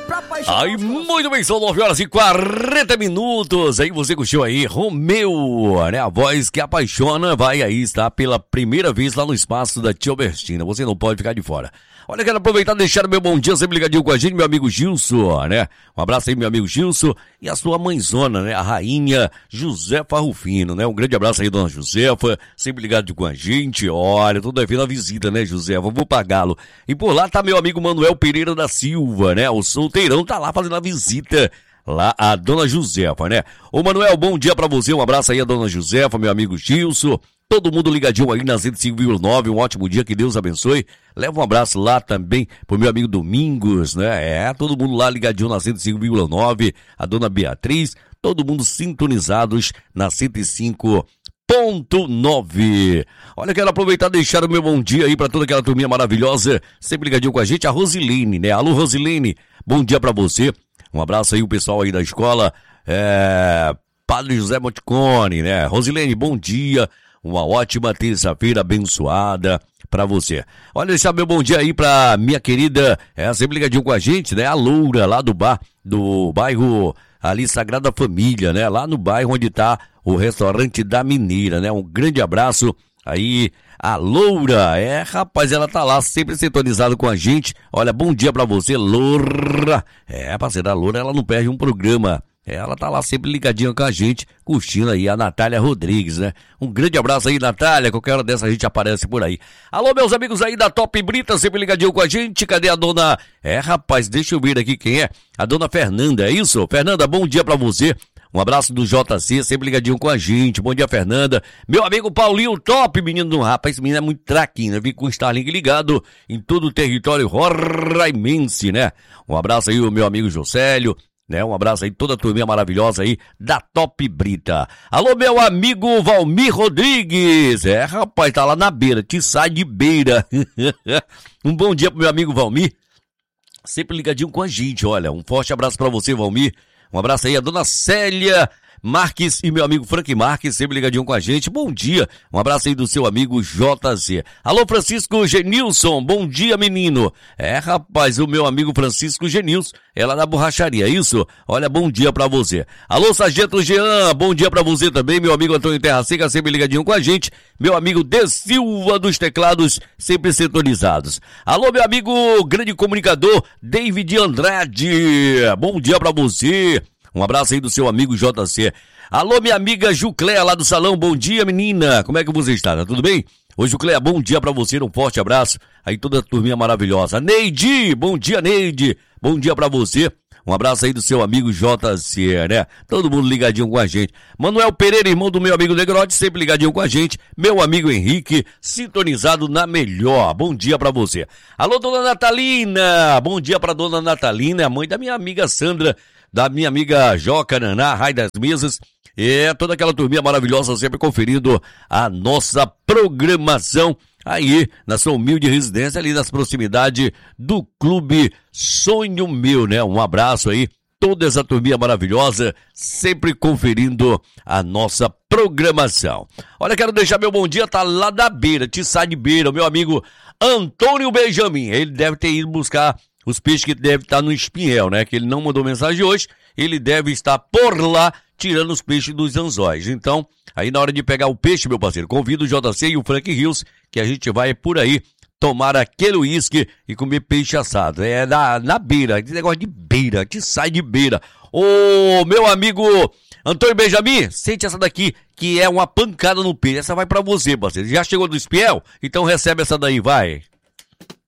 Aí, muito bem, são 9h40. Aí você curtiu aí, Romeu, né? A voz que apaixona vai aí estar pela primeira vez lá no espaço da Tia Albertina. Você não pode ficar de fora. Olha, quero aproveitar e deixar o meu bom dia sempre ligadinho com a gente, meu amigo Gilson, né? Um abraço aí, meu amigo Gilson, e a sua mãezona, né? A rainha Josefa Rufino, né? Um grande abraço aí, dona Josefa, sempre ligado com a gente. Olha, tô devendo a visita, né, Josefa? Vou pagá-lo. E por lá tá meu amigo Manuel Pereira da Silva, né? O solteirão tá lá fazendo a visita. Lá a dona Josefa, né? Ô Manuel, bom dia pra você, um abraço aí a dona Josefa, meu amigo Gilson, todo mundo ligadinho aí na 105,9, um ótimo dia, que Deus abençoe. Leva um abraço lá também pro meu amigo Domingos, né? Todo mundo lá ligadinho na 105,9, a dona Beatriz, todo mundo sintonizados na 105,9. Olha, quero aproveitar e deixar o meu bom dia aí pra toda aquela turminha maravilhosa, sempre ligadinho com a gente, a Rosilene, né? Alô, Rosilene, bom dia pra você. Um abraço aí o pessoal aí da escola, Padre José Monticone, né? Rosilene, bom dia, uma ótima terça-feira abençoada pra você. Olha, deixar meu bom dia aí pra minha querida, sempre ligadinho com a gente, né? A Loura, lá do bairro ali Sagrada Família, né? Lá no bairro onde tá o restaurante da Mineira, né? Um grande abraço aí, a Loura, rapaz, ela tá lá sempre sintonizada com a gente. Olha, bom dia pra você, Loura. Parceira, a Loura, ela não perde um programa. Ela tá lá sempre ligadinha com a gente, curtindo aí a Natália Rodrigues, né? Um grande abraço aí, Natália, qualquer hora dessa a gente aparece por aí. Alô, meus amigos aí da Top Brita, sempre ligadinho com a gente. Cadê a dona... rapaz, deixa eu ver aqui quem é. A dona Fernanda, é isso? Fernanda, bom dia pra você. Um abraço do JC, sempre ligadinho com a gente. Bom dia, Fernanda. Meu amigo Paulinho Top, menino do rapaz. Esse menino é muito traquinho, né? Vim com o Starlink ligado em todo o território roraimense, né? Um abraço aí, o meu amigo Josélio, né? Um abraço aí, toda a turminha maravilhosa aí da Top Brita. Alô, meu amigo Valmir Rodrigues. Rapaz, tá lá na beira, te sai de beira. Um bom dia pro meu amigo Valmir, sempre ligadinho com a gente. Olha, um forte abraço pra você, Valmir. Um abraço aí a dona Célia Marques e meu amigo Frank Marques, sempre ligadinho com a gente. Bom dia. Um abraço aí do seu amigo JZ. Alô, Francisco Genilson. Bom dia, menino. Rapaz, o meu amigo Francisco Genilson é lá da borracharia, é isso? Olha, bom dia pra você. Alô, Sargento Jean. Bom dia pra você também, meu amigo Antônio Terra Seca, sempre ligadinho com a gente. Meu amigo De Silva dos teclados, sempre sintonizados. Alô, meu amigo grande comunicador David Andrade. Bom dia pra você. Um abraço aí do seu amigo JC. Alô, minha amiga Jucléa lá do salão. Bom dia, menina. Como é que você está? Tá tudo bem? Ô, Jucléa, bom dia pra você. Um forte abraço. Aí toda a turminha maravilhosa. Neide, bom dia, Neide. Bom dia pra você. Um abraço aí do seu amigo JC, né? Todo mundo ligadinho com a gente. Manuel Pereira, irmão do meu amigo Negrote, sempre ligadinho com a gente. Meu amigo Henrique, sintonizado na melhor. Bom dia pra você. Alô, dona Natalina. Bom dia pra dona Natalina, mãe da minha amiga Sandra, da minha amiga Joca Naná, Raio das Mesas, toda aquela turminha maravilhosa sempre conferindo a nossa programação aí na sua humilde residência ali nas proximidades do Clube Sonho Meu, né? Um abraço aí, toda essa turminha maravilhosa sempre conferindo a nossa programação. Olha, quero deixar meu bom dia, tá lá da beira, Tiçá de Beira, o meu amigo Antônio Benjamin, ele deve ter ido buscar os peixes que devem estar no espinhel, né? Que ele não mandou mensagem hoje, ele deve estar por lá tirando os peixes dos anzóis. Então, aí na hora de pegar o peixe, meu parceiro, convido o JC e o Frank Rios, que a gente vai por aí tomar aquele uísque e comer peixe assado. Na beira, esse negócio de beira, que sai de beira. Ô, meu amigo Antônio Benjamin, sente essa daqui, que é uma pancada no peixe. Essa vai pra você, parceiro. Já chegou do espinhel? Então recebe essa daí, vai.